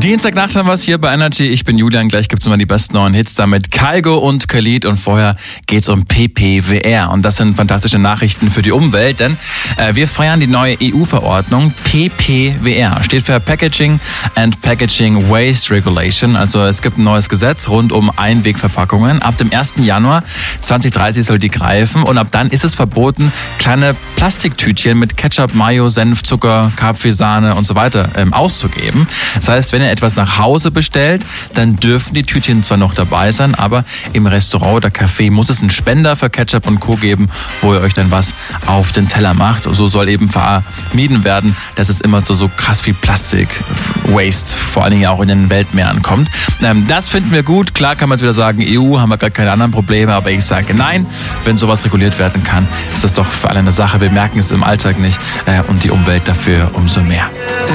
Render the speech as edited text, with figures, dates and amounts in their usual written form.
Dienstagnacht haben wir es hier bei Energy. Ich bin Julian, gleich gibt's immer die besten neuen Hits da mit Kygo und Khalid und vorher geht's um PPWR und das sind fantastische Nachrichten für die Umwelt, denn wir feiern die neue EU-Verordnung PPWR, steht für Packaging and Packaging Waste Regulation, also es gibt ein neues Gesetz rund um Einwegverpackungen. Ab dem 1. Januar 2030 soll die greifen und ab dann ist es verboten, kleine Plastiktütchen mit Ketchup, Mayo, Senf, Zucker, Kaffeesahne und so weiter auszugeben. Das heißt, wenn ihr etwas nach Hause bestellt, dann dürfen die Tütchen zwar noch dabei sein, aber im Restaurant oder Café muss es einen Spender für Ketchup und Co. geben, wo ihr euch dann was auf den Teller macht. So soll eben vermieden werden, dass es immer so krass viel Plastik-Waste, vor allen Dingen auch in den Weltmeeren kommt. Das finden wir gut. Klar kann man jetzt wieder sagen, EU, haben wir gar keine anderen Probleme, aber ich sage nein, wenn sowas reguliert werden kann, ist das doch für alle eine Sache. Wir merken es im Alltag nicht und die Umwelt dafür umso mehr.